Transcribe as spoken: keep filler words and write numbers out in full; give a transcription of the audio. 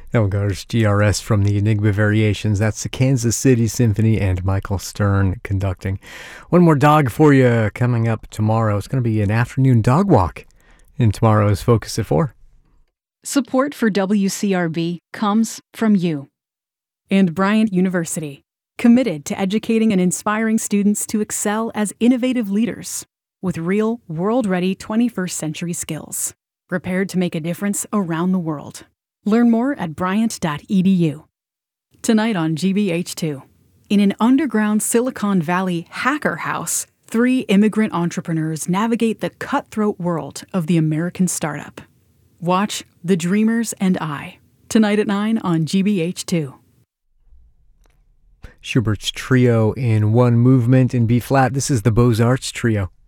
Elgar's G R S from the Enigma Variations. That's the Kansas City Symphony and Michael Stern conducting. One more dog for you coming up tomorrow. It's going to be an afternoon dog walk in tomorrow's Focus at four. Support for W C R B comes from you. And Bryant University, committed to educating and inspiring students to excel as innovative leaders with real, world-ready twenty-first century skills, prepared to make a difference around the world. Learn more at bryant dot e d u. Tonight on G B H two, in an underground Silicon Valley hacker house, three immigrant entrepreneurs navigate the cutthroat world of the American startup. Watch The Dreamers and I, tonight at nine on G B H two. Schubert's Trio in one movement in B-flat. This is the Beaux-Arts Trio.